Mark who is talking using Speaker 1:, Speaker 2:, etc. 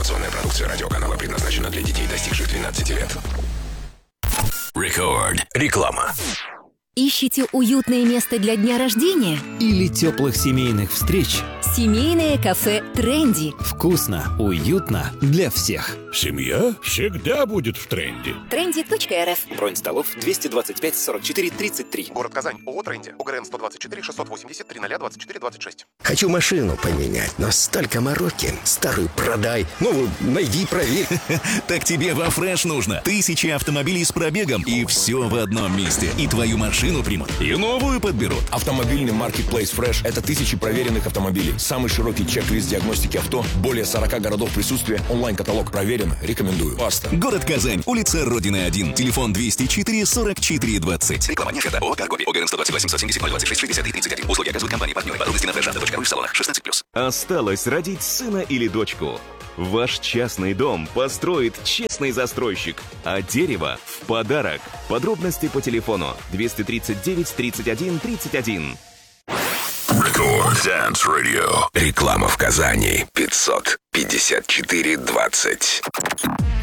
Speaker 1: Информационная продукция радиоканала предназначена для детей, достигших 12 лет. Record. Реклама.
Speaker 2: Ищете уютное место для дня рождения?
Speaker 3: Или теплых семейных встреч?
Speaker 2: Семейное кафе «Тренди».
Speaker 3: Вкусно, уютно для всех.
Speaker 4: Семья всегда будет в тренде.
Speaker 2: Trendy.rf.
Speaker 3: Бронь столов 225 44 33.
Speaker 5: Город Казань. ООО «Тренди». УГРН 124 680 3024 26.
Speaker 6: Хочу машину поменять, но столько мороки. Старую продай, новую найди, проверь.
Speaker 7: Так тебе во Фреш нужно. 1000 автомобилей с пробегом, и все в одном месте. И твою машину примут, и новую подберут.
Speaker 1: Автомобильный маркетплейс Fresh — это тысячи проверенных автомобилей. Самый широкий чек-лист диагностики авто, более 40 городов присутствия, онлайн-каталог проверен. Рекомендую. Баста.
Speaker 7: Город Казань, улица Родины 1, телефон 204 44 20. Реклама не это. ООО «Каргоби». ОГРН 128 770 026 60 31. Услуги оказывают компании-партнеры. Подробности на freshauto.ru в салонах 16+.
Speaker 8: Осталось родить сына или дочку. Ваш частный дом построит честный застройщик, а дерево в подарок. Подробности по телефону 239 31 31.
Speaker 1: Record Dance Radio. Реклама в Казани. 554 20.